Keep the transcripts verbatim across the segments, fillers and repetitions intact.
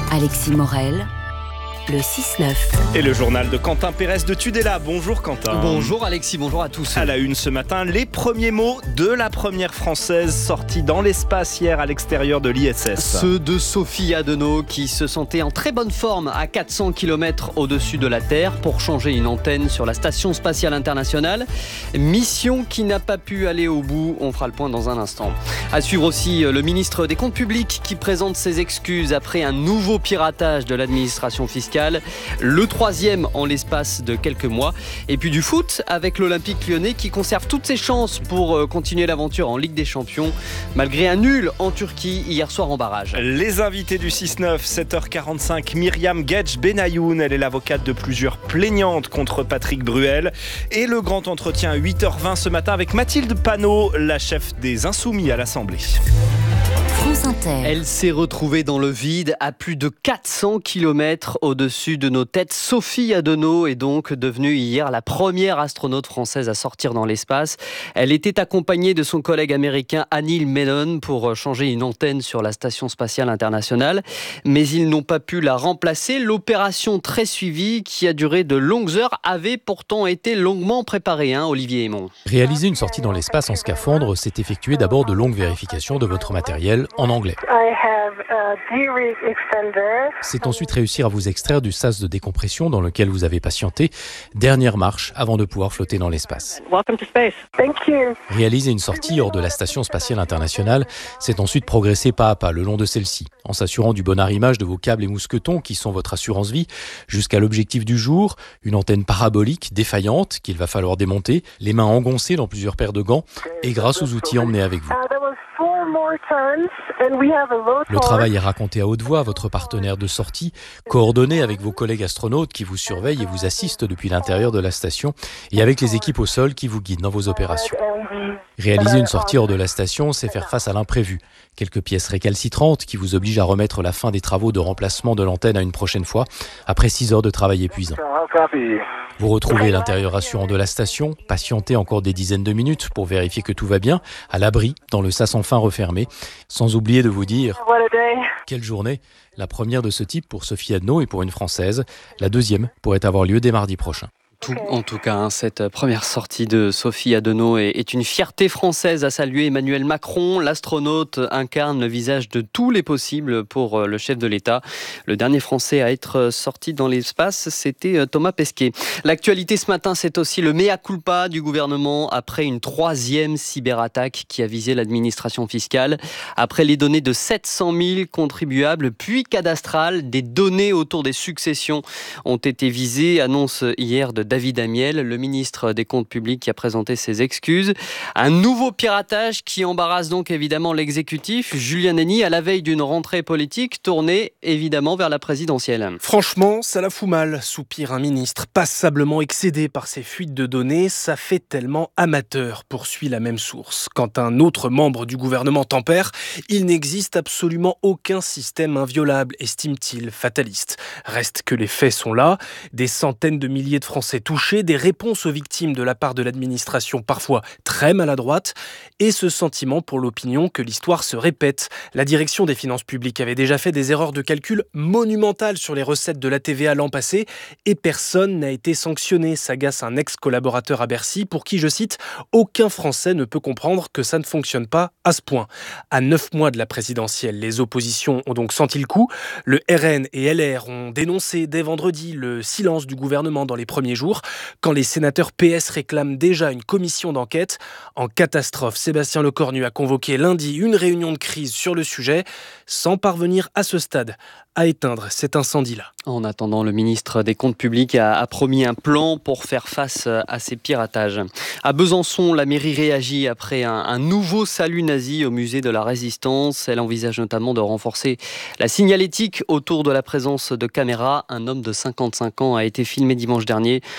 Alexis Morel, le six neuf. Et le journal de Quentin Pérez de Tudela. Bonjour Quentin. Bonjour Alexis, bonjour à tous. À la une ce matin, les premiers mots de la première française sortie dans l'espace hier à l'extérieur de l'I S S. Ceux de Sophie Adenau qui se sentait en très bonne forme à quatre cents kilomètres au-dessus de la Terre pour changer une antenne sur la Station Spatiale Internationale. Mission qui n'a pas pu aller au bout, on fera le point dans un instant. À suivre aussi le ministre des Comptes Publics qui présente ses excuses après un nouveau piratage de l'administration fiscale. Le troisième en l'espace de quelques mois. Et puis du foot avec l'Olympique Lyonnais qui conserve toutes ses chances pour continuer l'aventure en Ligue des Champions malgré un nul en Turquie hier soir en barrage. Les invités du six neuf, sept heures quarante-cinq, Myriam Guedj Benayoun, elle est l'avocate de plusieurs plaignantes contre Patrick Bruel. Et le grand entretien à huit heures vingt ce matin avec Mathilde Panot, la chef des Insoumis à l'Assemblée. France Inter. Elle s'est retrouvée dans le vide à plus de quatre cents kilomètres au-dessus de nos têtes. Sophie Adenau est donc devenue hier la première astronaute française à sortir dans l'espace. Elle était accompagnée de son collègue américain Anil Menon pour changer une antenne sur la Station Spatiale Internationale. Mais ils n'ont pas pu la remplacer. L'opération très suivie, qui a duré de longues heures, avait pourtant été longuement préparée, hein, Olivier Aymon. Réaliser une sortie dans l'espace en scaphandre, c'est effectuer d'abord de longues vérifications de votre matériel en anglais. C'est ensuite réussir à vous extraire du sas de décompression dans lequel vous avez patienté. Dernière marche avant de pouvoir flotter dans l'espace. Réaliser une sortie hors de la Station Spatiale Internationale, c'est ensuite progresser pas à pas le long de celle-ci, en s'assurant du bon arrimage de vos câbles et mousquetons qui sont votre assurance vie, jusqu'à l'objectif du jour, une antenne parabolique défaillante qu'il va falloir démonter, les mains engoncées dans plusieurs paires de gants et grâce aux outils emmenés avec vous. Le travail est raconté à haute voix à votre partenaire de sortie, coordonné avec vos collègues astronautes qui vous surveillent et vous assistent depuis l'intérieur de la station et avec les équipes au sol qui vous guident dans vos opérations. Réaliser une sortie hors de la station, c'est faire face à l'imprévu. Quelques pièces récalcitrantes qui vous obligent à remettre la fin des travaux de remplacement de l'antenne à une prochaine fois, après six heures de travail épuisant. Vous retrouvez l'intérieur rassurant de la station, patientez encore des dizaines de minutes pour vérifier que tout va bien, à l'abri, dans le sas enfin refermé, sans oublier de vous dire « Quelle journée !» La première de ce type pour Sophie Adenau et pour une Française, la deuxième pourrait avoir lieu dès mardi prochain. Tout, en tout cas, hein, cette première sortie de Sophie Adenau est, est une fierté française à saluer. Emmanuel Macron, l'astronaute, incarne le visage de tous les possibles pour le chef de l'État. Le dernier Français à être sorti dans l'espace, c'était Thomas Pesquet. L'actualité ce matin, c'est aussi le mea culpa du gouvernement après une troisième cyberattaque qui a visé l'administration fiscale. Après les données de sept cent mille contribuables, puis cadastrales, des données autour des successions ont été visées, annonce hier de David Amiel, le ministre des Comptes Publics, qui a présenté ses excuses. Un nouveau piratage qui embarrasse donc évidemment l'exécutif. Julien Henny, à la veille d'une rentrée politique, tournée évidemment vers la présidentielle. Franchement, ça la fout mal, soupire un ministre, passablement excédé par ces fuites de données. Ça fait tellement amateur, poursuit la même source. Quand un autre membre du gouvernement tempère, il n'existe absolument aucun système inviolable, estime-t-il, fataliste. Reste que les faits sont là. Des centaines de milliers de Français touchés, des réponses aux victimes de la part de l'administration parfois très maladroite et ce sentiment pour l'opinion que l'histoire se répète. La direction des finances publiques avait déjà fait des erreurs de calcul monumentales sur les recettes de la T V A l'an passé et personne n'a été sanctionné, s'agace un ex-collaborateur à Bercy pour qui, je cite, « aucun Français ne peut comprendre que ça ne fonctionne pas à ce point ». À neuf mois de la présidentielle, les oppositions ont donc senti le coup. Le R N et L R ont dénoncé dès vendredi le silence du gouvernement dans les premiers jours. Quand les sénateurs P S réclament déjà une commission d'enquête, en catastrophe, Sébastien Lecornu a convoqué lundi une réunion de crise sur le sujet, sans parvenir à ce stade à éteindre cet incendie-là. En attendant, le ministre des Comptes Publics a, a promis un plan pour faire face à ces piratages. À Besançon, la mairie réagit après un, un nouveau salut nazi au musée de la Résistance. Elle envisage notamment de renforcer la signalétique autour de la présence de caméras. Un homme de cinquante-cinq ans a été filmé dimanche dernier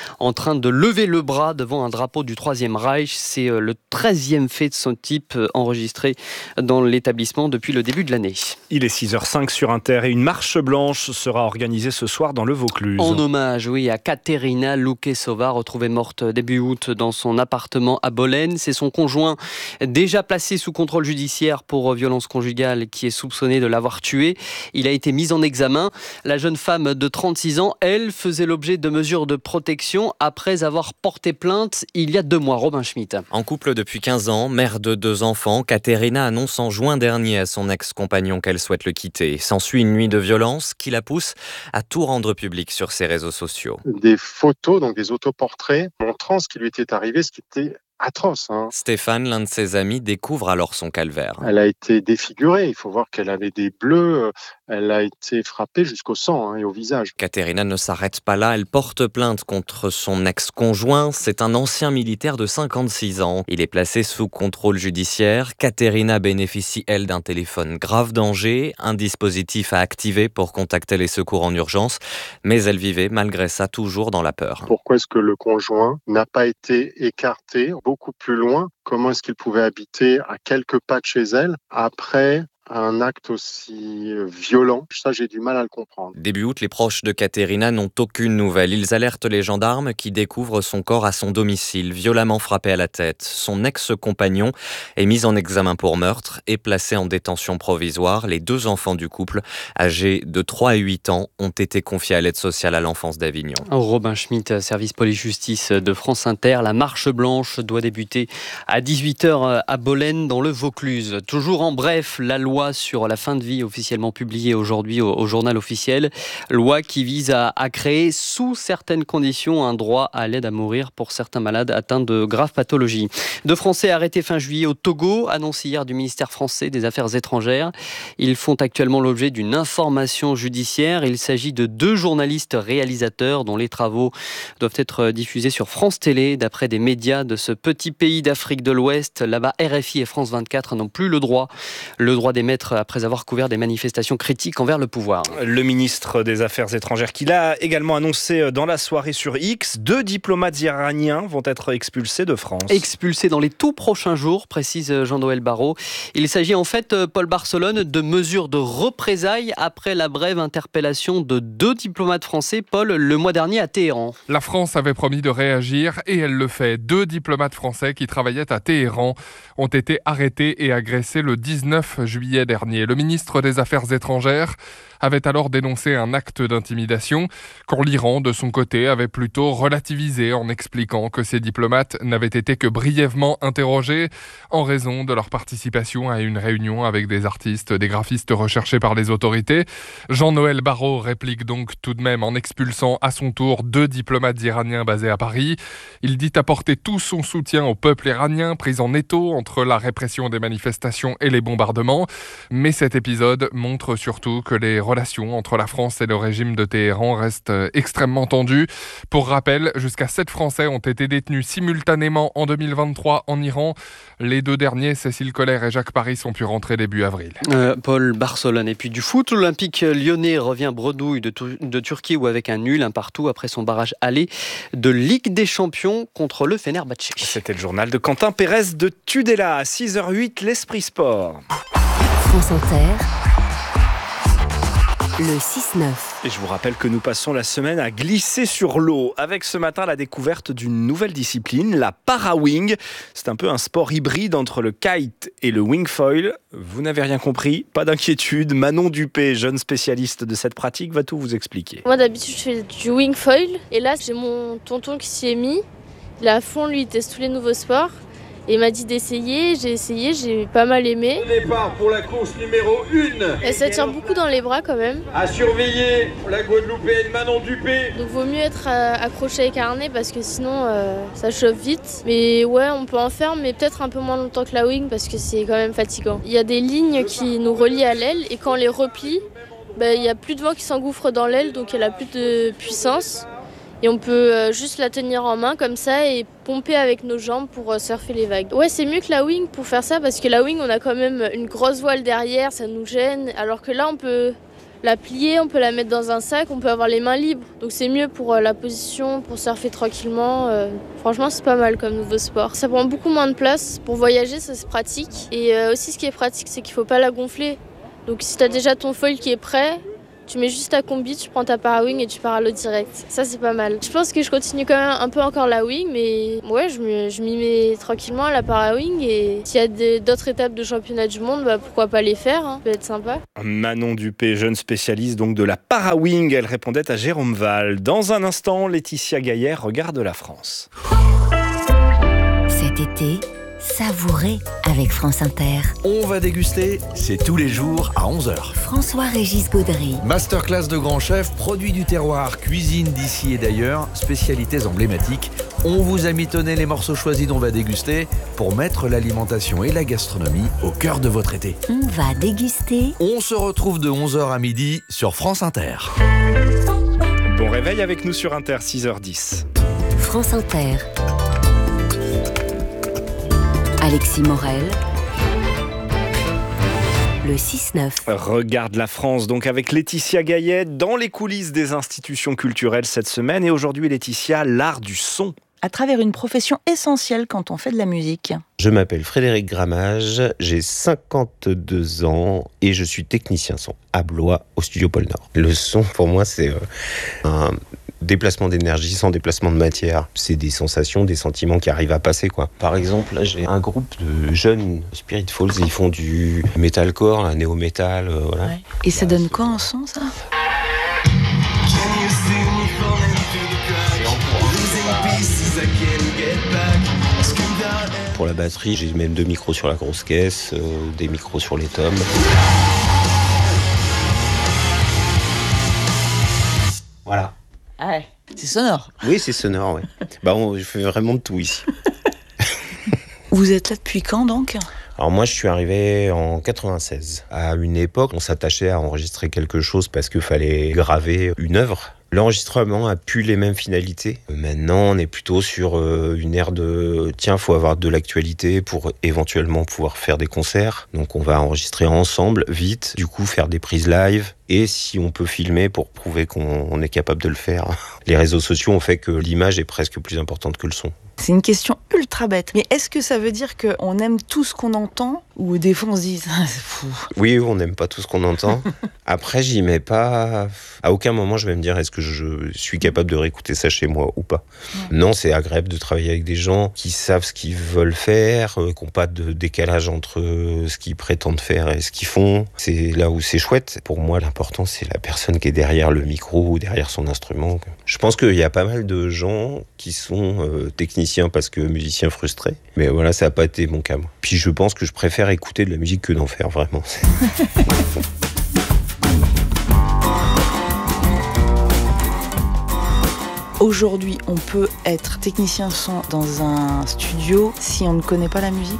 en train de lever le bras devant un drapeau du Troisième Reich. C'est le treizième fait de son type enregistré dans l'établissement depuis le début de l'année. Il est six heures cinq sur Inter et une marche blanche sera organisée ce soir dans le Vaucluse. En hommage, oui, à Katerina Loukesova, retrouvée morte début août dans son appartement à Bolène. C'est son conjoint, déjà placé sous contrôle judiciaire pour violence conjugale, qui est soupçonné de l'avoir tuée. Il a été mis en examen. La jeune femme de trente-six ans, elle, faisait l'objet de mesures de protection après avoir porté plainte il y a deux mois. Robin Schmitt. En couple depuis quinze ans, mère de deux enfants, Katerina annonce en juin dernier à son ex-compagnon qu'elle souhaite le quitter. S'ensuit une nuit de violence qui la pousse à tout rendre public sur ses réseaux sociaux. Des photos, donc des autoportraits, montrant ce qui lui était arrivé, ce qui était atroce. Hein. Stéphane, l'un de ses amis, découvre alors son calvaire. Elle a été défigurée. Il faut voir qu'elle avait des bleus. Elle a été frappée jusqu'au sang hein, et au visage. Katerina ne s'arrête pas là. Elle porte plainte contre son ex-conjoint. C'est un ancien militaire de cinquante-six ans. Il est placé sous contrôle judiciaire. Katerina bénéficie, elle, d'un téléphone grave danger, un dispositif à activer pour contacter les secours en urgence. Mais elle vivait, malgré ça, toujours dans la peur. Pourquoi est-ce que le conjoint n'a pas été écarté beaucoup plus loin? Comment est-ce qu'il pouvait habiter à quelques pas de chez elle après un acte aussi violent? Ça, j'ai du mal à le comprendre. Début août, les proches de Katerina n'ont aucune nouvelle. Ils alertent les gendarmes qui découvrent son corps à son domicile, violemment frappé à la tête. Son ex-compagnon est mis en examen pour meurtre et placé en détention provisoire. Les deux enfants du couple, âgés de trois et huit ans, ont été confiés à l'aide sociale à l'enfance d'Avignon. Robin Schmitt, service police-justice de France Inter. La marche blanche doit débuter à dix-huit heures à Bolène, dans le Vaucluse. Toujours en bref, la loi sur la fin de vie officiellement publiée aujourd'hui au, au journal officiel. Loi qui vise à, à créer sous certaines conditions un droit à l'aide à mourir pour certains malades atteints de graves pathologies. Deux Français arrêtés fin juillet au Togo, annoncé hier du ministère français des Affaires étrangères. Ils font actuellement l'objet d'une information judiciaire. Il s'agit de deux journalistes réalisateurs dont les travaux doivent être diffusés sur France Télé. D'après des médias de ce petit pays d'Afrique de l'Ouest, là-bas R F I et France vingt-quatre n'ont plus le droit, le droit d'émettre après avoir couvert des manifestations critiques envers le pouvoir. Le ministre des Affaires étrangères qui l'a également annoncé dans la soirée sur X, deux diplomates iraniens vont être expulsés de France. Expulsés dans les tout prochains jours, précise Jean-Noël Barrot. Il s'agit en fait, Paul Barcelone, de mesures de représailles après la brève interpellation de deux diplomates français, Paul, le mois dernier à Téhéran. La France avait promis de réagir et elle le fait. Deux diplomates français qui travaillaient à Téhéran ont été arrêtés et agressés le dix-neuf juillet dernier. Le ministre des Affaires étrangères avait alors dénoncé un acte d'intimidation quand l'Iran, de son côté, avait plutôt relativisé en expliquant que ces diplomates n'avaient été que brièvement interrogés en raison de leur participation à une réunion avec des artistes, des graphistes recherchés par les autorités. Jean-Noël Barrot réplique donc tout de même en expulsant à son tour deux diplomates iraniens basés à Paris. Il dit apporter tout son soutien au peuple iranien pris en étau entre la répression des manifestations et les bombardements. Mais cet épisode montre surtout que les relations entre la France et le régime de Téhéran restent extrêmement tendues. Pour rappel, jusqu'à sept Français ont été détenus simultanément en deux mille vingt-trois en Iran. Les deux derniers, Cécile Collère et Jacques Paris, ont pu rentrer début avril. Euh, Paul Barcelone. Et puis du foot, l'Olympique lyonnais revient bredouille de, de Turquie ou avec un nul, un partout après son barrage aller de Ligue des Champions contre le Fenerbahçe. C'était le journal de Quentin Pérez de Tudela à six heures huit, l'Esprit Sport. France Inter, le six neuf. Et je vous rappelle que nous passons la semaine à glisser sur l'eau avec ce matin la découverte d'une nouvelle discipline, la para-wing. C'est un peu un sport hybride entre le kite et le wingfoil. Vous n'avez rien compris, pas d'inquiétude. Manon Dupé, jeune spécialiste de cette pratique, va tout vous expliquer. Moi d'habitude je fais du wingfoil et là j'ai mon tonton qui s'y est mis. Il est à fond, lui il teste tous les nouveaux sports. Et il m'a dit d'essayer, j'ai essayé, j'ai pas mal aimé. Départ pour la course numéro un. Et ça tient beaucoup dans les bras quand même. À surveiller la Guadeloupéenne Manon Dupé. Donc vaut mieux être accroché avec un harnais parce que sinon euh, ça chauffe vite. Mais ouais, on peut en faire, mais peut-être un peu moins longtemps que la wing parce que c'est quand même fatigant. Il y a des lignes qui nous relient à l'aile et quand on les replie, bah, il n'y a plus de vent qui s'engouffre dans l'aile, donc elle a plus de puissance. Et on peut juste la tenir en main comme ça et pomper avec nos jambes pour surfer les vagues. Ouais, c'est mieux que la wing pour faire ça parce que la wing, on a quand même une grosse voile derrière, ça nous gêne. Alors que là, on peut la plier, on peut la mettre dans un sac, on peut avoir les mains libres. Donc c'est mieux pour la position, pour surfer tranquillement. Euh, franchement, c'est pas mal comme nouveau sport. Ça prend beaucoup moins de place. Pour voyager, ça c'est pratique. Et euh, aussi, ce qui est pratique, c'est qu'il faut pas la gonfler. Donc si tu as déjà ton foil qui est prêt, tu mets juste ta combi, tu prends ta para-wing et tu pars à l'eau direct. Ça, c'est pas mal. Je pense que je continue quand même un peu encore la wing, mais ouais, je m'y, je m'y mets tranquillement à la para-wing. Et s'il y a des, d'autres étapes de championnat du monde, bah, pourquoi pas les faire, hein. Ça peut être sympa. Manon Dupé, jeune spécialiste donc de la para-wing, elle répondait à Jérôme Val. Dans un instant, Laetitia Gaillet regarde la France. Cet été, savourez avec France Inter. On va déguster, c'est tous les jours à onze heures. François-Régis Gaudry. Masterclass de grands chefs, produits du terroir, cuisine d'ici et d'ailleurs, spécialités emblématiques. On vous a mitonné les morceaux choisis dont on va déguster pour mettre l'alimentation et la gastronomie au cœur de votre été. On va déguster. On se retrouve de onze heures à midi sur France Inter. Bon réveil avec nous sur Inter, six heures dix. France Inter. Alexis Morel, le six neuf. Regarde la France, donc avec Laetitia Gaillet, dans les coulisses des institutions culturelles cette semaine. Et aujourd'hui, Laetitia, l'art du son. À travers une profession essentielle quand on fait de la musique. Je m'appelle Frédéric Grammage, j'ai cinquante-deux ans et je suis technicien son à Blois, au studio Pôle Nord. Le son, pour moi, c'est euh, un déplacement d'énergie sans déplacement de matière. C'est des sensations, des sentiments qui arrivent à passer, quoi. Par exemple, là, j'ai un groupe de jeunes Spirit Falls, ils font du metalcore, un néo-metal, euh, voilà. Ouais. Et ça donne quoi en son, ça ? Pour la batterie, j'ai même deux micros sur la grosse caisse, euh, des micros sur les tomes. Voilà. Ah ouais, c'est sonore. Oui, c'est sonore, ouais. Bah, on, je fais vraiment de tout ici. Vous êtes là depuis quand, donc ? Alors moi, je suis arrivé en quatre-vingt-seize. À une époque, on s'attachait à enregistrer quelque chose parce qu'il fallait graver une œuvre. L'enregistrement a plus les mêmes finalités. Maintenant, on est plutôt sur euh, une ère de tiens, faut avoir de l'actualité pour éventuellement pouvoir faire des concerts. Donc on va enregistrer ensemble, vite, du coup faire des prises live. Et si on peut filmer pour prouver qu'on on est capable de le faire. Les réseaux sociaux ont fait que l'image est presque plus importante que le son. C'est une question ultra bête. Mais est-ce que ça veut dire qu'on aime tout ce qu'on entend ? Ou des fois on se dit, ah, c'est fou. Oui, on n'aime pas tout ce qu'on entend. Après, j'y mets pas... À aucun moment, je vais me dire, est-ce que je suis capable de réécouter ça chez moi ou pas ? Ouais. Non, c'est agréable de travailler avec des gens qui savent ce qu'ils veulent faire, euh, qui n'ont pas de décalage entre euh, ce qu'ils prétendent faire et ce qu'ils font. C'est là où c'est chouette. Pour moi, l'important, c'est la personne qui est derrière le micro ou derrière son instrument. Je pense qu'il y a pas mal de gens qui sont euh, techniciens parce que musiciens frustrés. Mais voilà, ça n'a pas été mon cas, moi. Puis je pense que je préfère écouter de la musique que d'en faire, vraiment. Aujourd'hui, on peut être technicien son dans un studio si on ne connaît pas la musique ?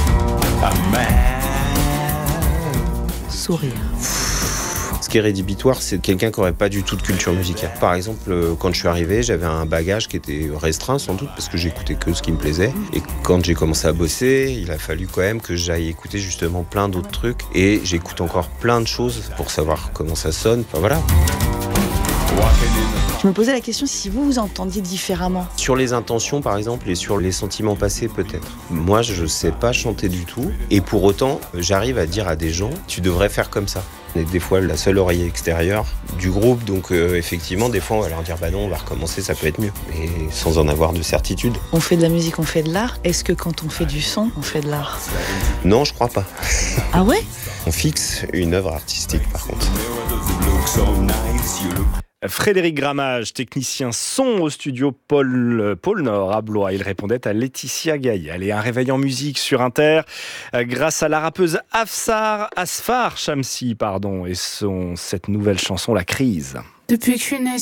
Sourire. Ce qui est rédhibitoire, c'est quelqu'un qui n'aurait pas du tout de culture musicale. Par exemple, quand je suis arrivé, j'avais un bagage qui était restreint sans doute parce que j'écoutais que ce qui me plaisait. Et quand j'ai commencé à bosser, il a fallu quand même que j'aille écouter justement plein d'autres trucs. Et j'écoute encore plein de choses pour savoir comment ça sonne. Enfin voilà. Je me posais la question si vous vous entendiez différemment. Sur les intentions, par exemple, et sur les sentiments passés, peut-être. Moi, je sais pas chanter du tout. Et pour autant, j'arrive à dire à des gens, tu devrais faire comme ça. On est des fois la seule oreille extérieure du groupe. Donc, euh, effectivement, des fois, on va leur dire, bah non, on va recommencer, ça peut être mieux. Mais sans en avoir de certitude. On fait de la musique, on fait de l'art. Est-ce que quand on fait du son, on fait de l'art ? Non, je crois pas. Ah ouais ? On fixe une œuvre artistique, par contre. Frédéric Grammage, technicien son au studio Pôle, Pôle Nord à Blois. Il répondait à Laetitia Gaillet. Allez, un réveil en musique sur Inter grâce à la rappeuse Afsar, Asfar Shamsi, pardon, et son, cette nouvelle chanson, La Crise. Depuis que je suis née